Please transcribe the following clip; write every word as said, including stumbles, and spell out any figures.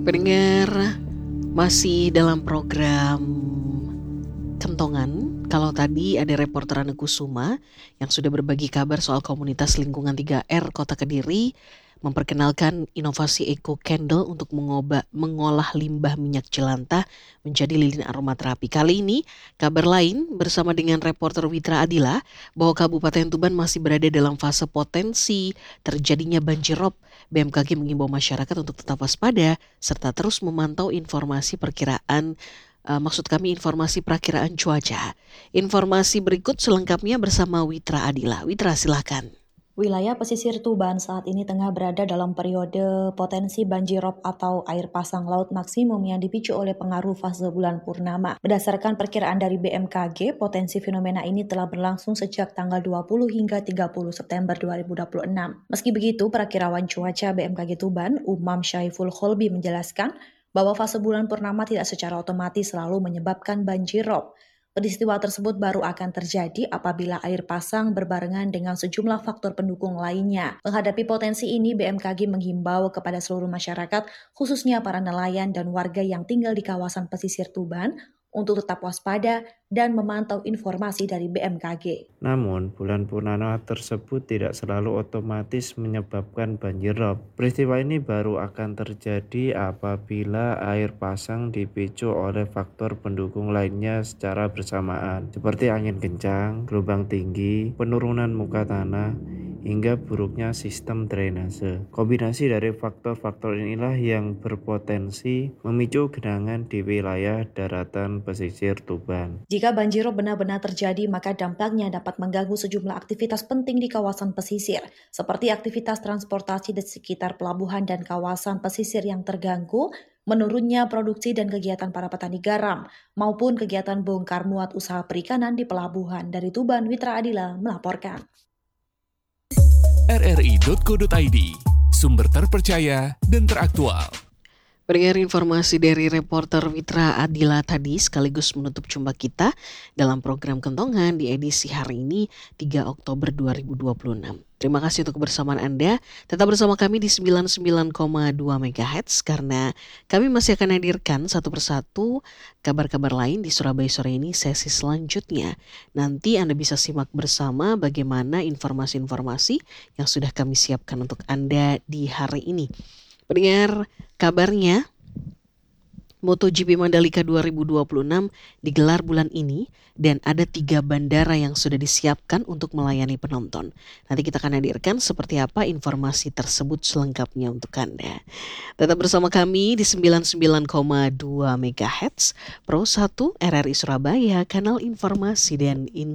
Pendengar, masih dalam program Kentongan. Kalau tadi ada reporter Ane Kusuma yang sudah berbagi kabar soal komunitas lingkungan tiga R Kota Kediri, memperkenalkan inovasi Eco Candle untuk mengoba, mengolah limbah minyak jelantah menjadi lilin aromaterapi. Kali ini, kabar lain bersama dengan reporter Witra Adila bahwa Kabupaten Tuban masih berada dalam fase potensi terjadinya banjir rob. B M K G mengimbau masyarakat untuk tetap waspada serta terus memantau informasi perkiraan Uh, maksud kami informasi perakiraan cuaca. Informasi berikut selengkapnya bersama Witra Adila. Witra, silahkan. Wilayah pesisir Tuban saat ini tengah berada dalam periode potensi banjirop atau air pasang laut maksimum yang dipicu oleh pengaruh fase bulan purnama. Berdasarkan perkiraan dari B M K G, potensi fenomena ini telah berlangsung sejak tanggal dua puluh hingga tiga puluh September dua ribu dua puluh enam. Meski begitu, perakirawan cuaca B M K G Tuban, Umam Syaiful Kholbi menjelaskan bahwa fase bulan purnama tidak secara otomatis selalu menyebabkan banjirop. Peristiwa tersebut baru akan terjadi apabila air pasang berbarengan dengan sejumlah faktor pendukung lainnya. Menghadapi potensi ini, B M K G menghimbau kepada seluruh masyarakat, khususnya para nelayan dan warga yang tinggal di kawasan pesisir Tuban, untuk tetap waspada dan memantau informasi dari B M K G. Namun, bulan purnama tersebut tidak selalu otomatis menyebabkan banjir rob. Peristiwa ini baru akan terjadi apabila air pasang dipicu oleh faktor pendukung lainnya secara bersamaan, seperti angin kencang, gelombang tinggi, penurunan muka tanah, hingga buruknya sistem drainase. Kombinasi dari faktor-faktor inilah yang berpotensi memicu genangan di wilayah daratan pesisir Tuban. Jika banjirop benar-benar terjadi, maka dampaknya dapat mengganggu sejumlah aktivitas penting di kawasan pesisir, seperti aktivitas transportasi di sekitar pelabuhan dan kawasan pesisir yang terganggu, menurunnya produksi dan kegiatan para petani garam, maupun kegiatan bongkar muat usaha perikanan di pelabuhan. Dari Tuban, Witra Adila melaporkan. r r i titik co titik i d, sumber terpercaya dan teraktual. Pendengar, informasi dari reporter Witra Adila tadi sekaligus menutup jumpa kita dalam program Kentongan di edisi hari ini tiga Oktober dua ribu dua puluh enam. Terima kasih untuk kebersamaan Anda. Tetap bersama kami di sembilan puluh sembilan koma dua megahertz karena kami masih akan hadirkan satu persatu kabar-kabar lain di Surabaya sore ini sesi selanjutnya. Nanti Anda bisa simak bersama bagaimana informasi-informasi yang sudah kami siapkan untuk Anda di hari ini. Pendengar, kabarnya MotoGP Mandalika dua ribu dua puluh enam digelar bulan ini dan ada tiga bandara yang sudah disiapkan untuk melayani penonton. Nanti kita akan hadirkan seperti apa informasi tersebut selengkapnya untuk Anda. Tetap bersama kami di sembilan puluh sembilan koma dua megahertz Pro satu R R I Surabaya, kanal informasi dan informasi.